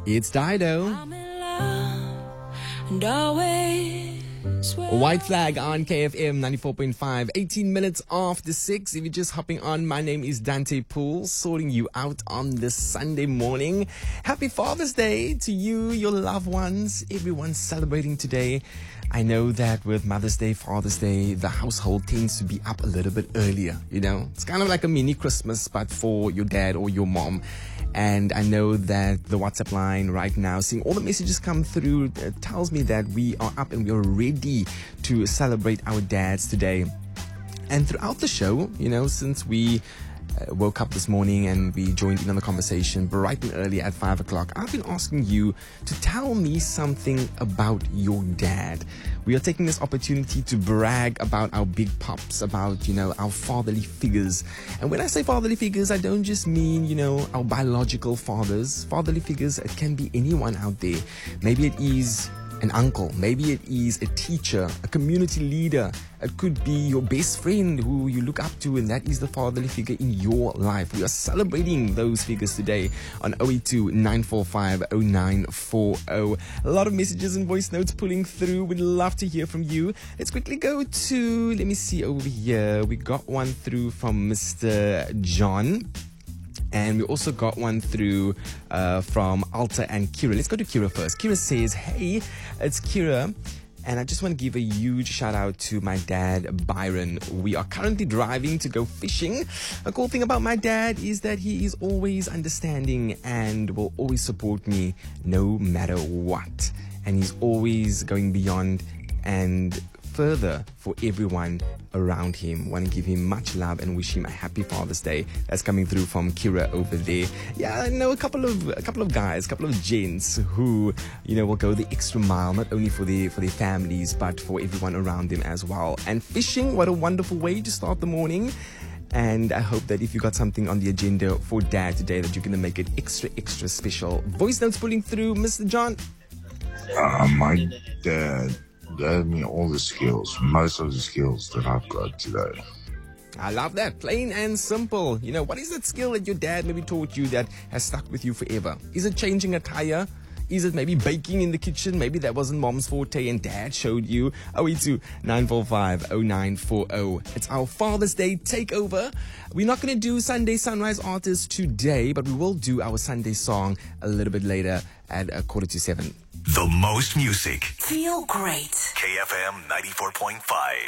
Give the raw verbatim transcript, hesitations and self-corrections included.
It's Dido. I'm in love and always will. White Flag on K F M ninety-four point five. eighteen minutes after six. If you're just hopping on, my name is Dante Poole, sorting you out on this Sunday morning. Happy Father's Day to you, your loved ones, everyone celebrating today. I know that with Mother's Day, Father's Day, the household tends to be up a little bit earlier, you know. It's kind of like a mini Christmas, but for your dad or your mom. And I know that the WhatsApp line right now, seeing all the messages come through, uh, tells me that we are up and we are ready to celebrate our dads today. And throughout the show, you know, since we uh, woke up this morning and we joined in on the conversation bright and early at five o'clock, I've been asking you to tell me something about your dad. We are taking this opportunity to brag about our big pops, about, you know, our fatherly figures. And when I say fatherly figures, I don't just mean, you know, our biological fathers. Fatherly figures, it can be anyone out there. Maybe it is an uncle, maybe it is a teacher, a community leader. It could be your best friend who you look up to, and that is the fatherly figure in your life. We are celebrating those figures today on zero eight two, nine four five, zero nine four zero. A lot of messages and voice notes pulling through. We'd love to hear from you. Let's quickly go to, let me see over here. We got one through from Mister John. And we also got one through uh, from Alta and Kira. Let's go to Kira first. Kira says, hey, it's Kira. And I just want to give a huge shout out to my dad, Byron. We are currently driving to go fishing. A cool thing about my dad is that he is always understanding and will always support me no matter what. And he's always going beyond and further for everyone around him. Want to give him much love and wish him a happy Father's Day. That's coming through from Kira over there. Yeah, I know a couple of a couple of guys, a couple of gents who, you know, will go the extra mile, not only for their for their families, but for everyone around them as well. And fishing, what a wonderful way to start the morning. And I hope that if you got something on the agenda for dad today, that you're going to make it extra, extra special. Voice notes pulling through, Mister John. Uh, my dad gave me all the skills, most of the skills that I've got today. I love that. Plain and simple. You know, what is that skill that your dad maybe taught you that has stuck with you forever? Is it changing a tire? Is it maybe baking in the kitchen? Maybe that wasn't mom's forte and dad showed you. zero eight two, nine four five, zero nine four zero. It's our Father's Day takeover. We're not going to do Sunday Sunrise Artists today, but we will do our Sunday song a little bit later at a quarter to seven. The most music. Feel great. K F M ninety-four point five.